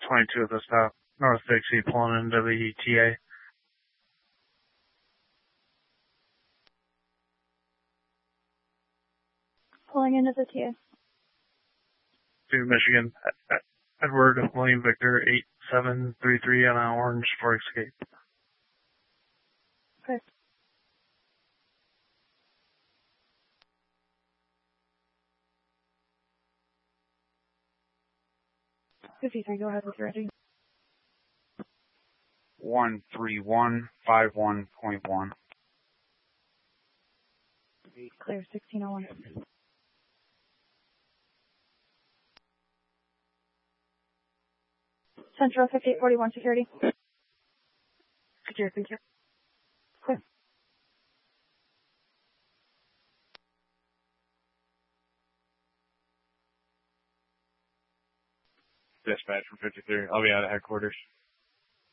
22 at the stop. North Dixie pulling into the TA. Pulling into the TA. To Michigan. Edward William Victor 8733 on orange for escape. Okay. 53, go ahead with your ready. 13151.1. Clear, 1601. Central 5841 security. Secure, thank you. Clear. Dispatch from 53. I'll be out of headquarters.